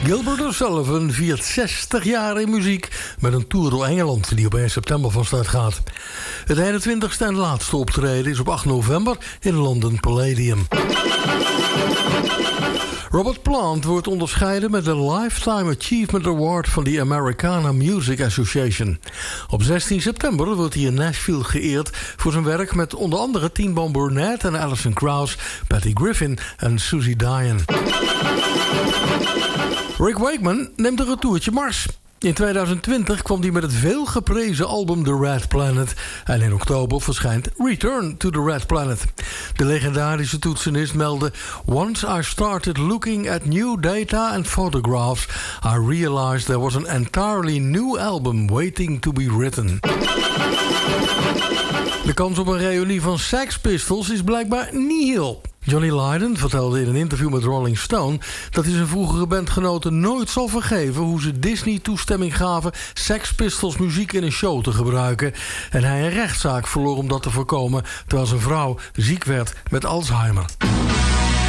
Gilbert O'Sullivan viert 60 jaar in muziek met een tour door Engeland die op 1 september van start gaat. Het 21ste en laatste optreden is op 8 november in London Palladium. Robert Plant wordt onderscheiden met de Lifetime Achievement Award van de Americana Music Association. Op 16 september wordt hij in Nashville geëerd voor zijn werk met onder andere Teen Boom Burnett en Alison Krauss, Patty Griffin en Susie Diane. Rick Wakeman neemt een retourtje Mars. In 2020 kwam hij met het veelgeprezen album The Red Planet. En in oktober verschijnt Return to the Red Planet. De legendarische toetsenist meldde: Once I started looking at new data and photographs, I realized there was an entirely new album waiting to be written. De kans op een reunie van Sex Pistols is blijkbaar nihil. Johnny Lydon vertelde in een interview met Rolling Stone dat hij zijn vroegere bandgenoten nooit zal vergeven hoe ze Disney toestemming gaven Sex Pistols muziek in een show te gebruiken en hij een rechtszaak verloor om dat te voorkomen terwijl zijn vrouw ziek werd met Alzheimer.